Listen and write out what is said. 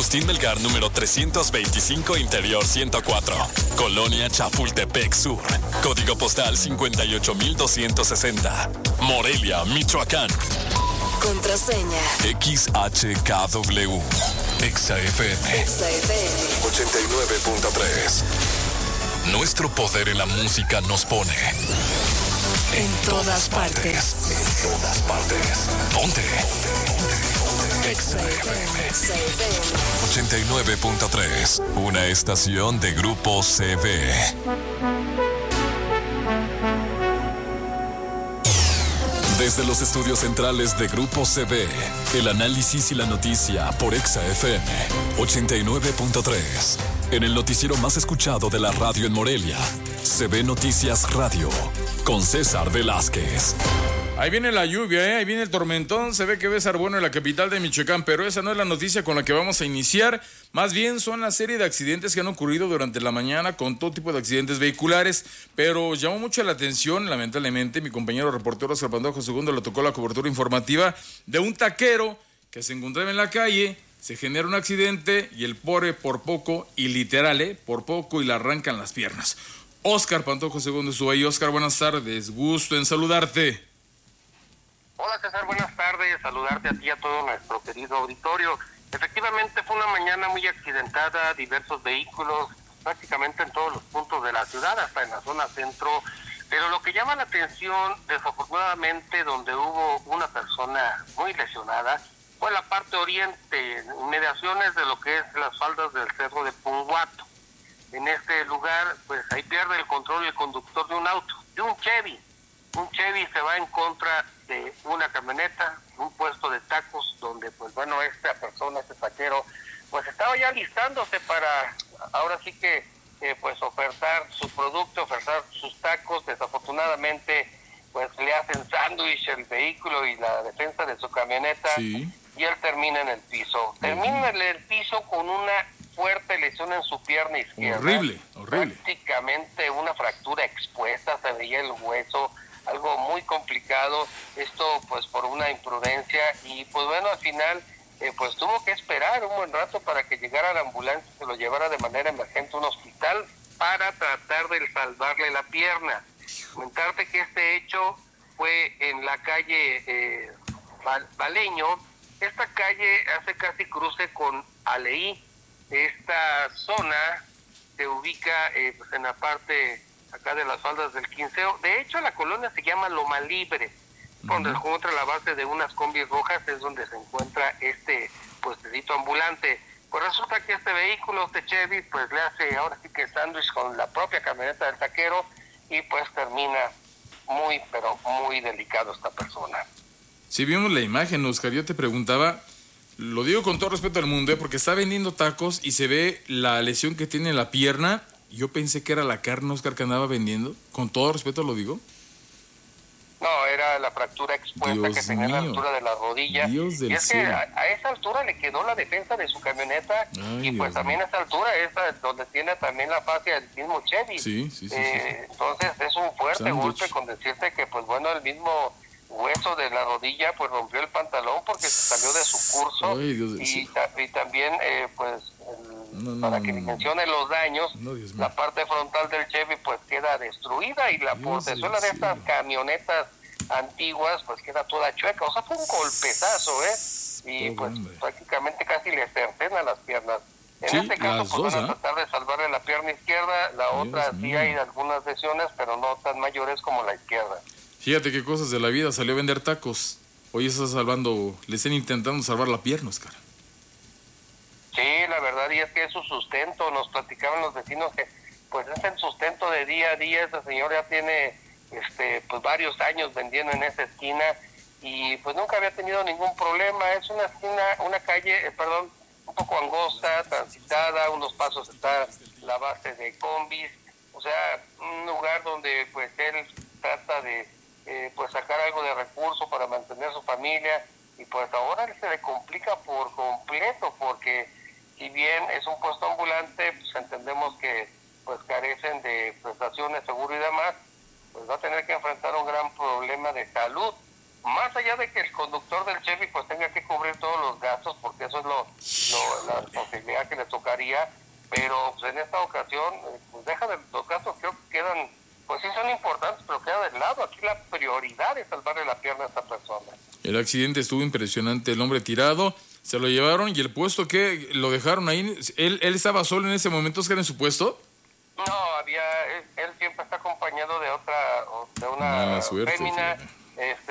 Agustín Melgar, número 325, Interior 104. Colonia Chapultepec Sur. Código postal 58260. Morelia, Michoacán. Contraseña. XHKW. XFM. 89.3. Nuestro poder en la música nos pone en todas partes. En todas partes. Ponte. XFM 89.3. Una estación de Grupo CV. Desde los estudios centrales de Grupo CV, el análisis y la noticia por XFM 89.3. En el noticiero más escuchado de la radio en Morelia, CV Noticias Radio, con César Velázquez. Ahí viene la lluvia, ahí viene el tormentón, se ve que va a estar bueno en la capital de Michoacán, pero esa no es la noticia con la que vamos a iniciar, más bien son la serie de accidentes que han ocurrido durante la mañana con todo tipo de accidentes vehiculares, pero llamó mucho la atención, lamentablemente, mi compañero reportero Oscar Pantojo II le tocó la cobertura informativa de un taquero que se encontraba en la calle, se genera un accidente y el pobre por poco, y literal, por poco y le arrancan las piernas. Oscar Pantojo II estuvo ahí. Oscar, buenas tardes, gusto en saludarte. Hola César, buenas tardes, saludarte a ti y a todo nuestro querido auditorio. Efectivamente fue una mañana muy accidentada, diversos vehículos prácticamente en todos los puntos de la ciudad, hasta en la zona centro, pero lo que llama la atención, desafortunadamente, donde hubo una persona muy lesionada, fue la parte oriente, inmediaciones de lo que es las faldas del cerro de Punguato. En este lugar, pues ahí pierde el control el conductor de un auto, de un Chevy. Un Chevy se va en contra de una camioneta, un puesto de tacos, donde pues bueno, esta persona, este taquero, pues estaba ya listándose para, ahora sí que, pues ofertar su producto, ofertar sus tacos. Desafortunadamente, pues le hacen sándwich el vehículo y la defensa de su camioneta, sí. Y él termina en el piso. Termina en el piso con una fuerte lesión en su pierna izquierda. Horrible. Prácticamente una fractura expuesta, se veía el hueso, algo muy complicado, esto pues por una imprudencia, y pues bueno, al final pues tuvo que esperar un buen rato para que llegara la ambulancia y se lo llevara de manera emergente a un hospital para tratar de salvarle la pierna. Comentarte que este hecho fue en la calle Baleño. Esta calle hace casi cruce con Aleí. Esta zona se ubica pues en la parte acá de las faldas del Quinceo. De hecho, la colonia se llama Loma Libre, donde se encuentra la base de unas combis rojas, es donde se encuentra este puestecito ambulante. Pues resulta que este vehículo, este Chevy, pues le hace ahora sí que sándwich con la propia camioneta del taquero, y pues termina muy, pero muy delicado esta persona. Si vimos la imagen, Oscar, yo te preguntaba, lo digo con todo respeto al mundo, porque está vendiendo tacos y se ve la lesión que tiene en la pierna. Yo pensé que era la carne, Oscar, que andaba vendiendo. Con todo respeto lo digo. No, era la fractura expuesta que tenía a la altura de la rodilla. Dios del y es cielo. que a esa altura le quedó la defensa de su camioneta. Ay, y pues Dios también mío. a esa altura es donde tiene también la fascia del mismo Chevy. Sí. Entonces es un fuerte golpe, con decirte que pues bueno, el mismo hueso de la rodilla pues rompió el pantalón porque se salió de su curso. Ay, Dios del cielo. Y también pues para que dimensione los daños, la parte frontal del Chevy pues queda destruida, y la portezuela de estas camionetas antiguas pues queda toda chueca. O sea, fue un golpezazo, y pues prácticamente casi le cercena las piernas. En este caso pues van a tratar de salvarle la pierna izquierda, la otra sí hay algunas lesiones, pero no tan mayores como la izquierda. Fíjate qué cosas de la vida, salió a vender tacos. Hoy está salvando, le están intentando salvar la pierna, Oscar. Sí, la verdad, y es que es su sustento. Nos platicaban los vecinos que pues es el sustento de día a día. Ese señor ya tiene pues varios años vendiendo en esa esquina, y pues nunca había tenido ningún problema. Es una esquina, una calle, un poco angosta, transitada, unos pasos está la base de combis, o sea, un lugar donde pues él trata de pues sacar algo de recurso para mantener su familia, y pues ahora se le complica por completo, porque si bien es un puesto ambulante, pues entendemos que pues carecen de prestaciones, seguro y demás, pues va a tener que enfrentar un gran problema de salud, más allá de que el conductor del Chevy pues tenga que cubrir todos los gastos, porque eso es lo que fiscalía, pero pues, en esta ocasión, pues deja de los casos, creo que quedan, pues sí son importantes, pero queda de lado. Aquí la prioridad es salvarle la pierna a esta persona. El accidente estuvo impresionante, el hombre tirado, se lo llevaron y el puesto que lo dejaron ahí, él estaba solo en ese momento, Oscar, en su puesto. No, él siempre está acompañado de una Mala suerte, fémina,